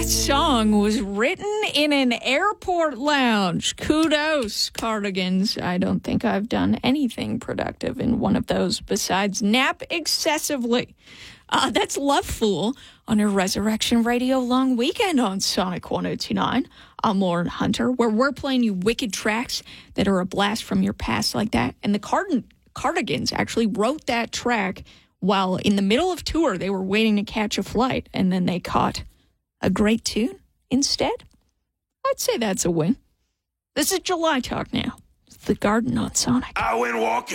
That song was written in an airport lounge. Kudos, Cardigans. I don't think I've done anything productive in one of those besides nap excessively. That's Love Fool on a Resurrection Radio long weekend on Sonic 1029. I'm Lauren Hunter, where we're playing you wicked tracks that are a blast from your past like that. And the Cardigans actually wrote that track while in the middle of tour. They were waiting to catch a flight, and then they caught a great tune instead. I'd say that's a win. This is July Talk now. It's The Garden on Sonic. I went walking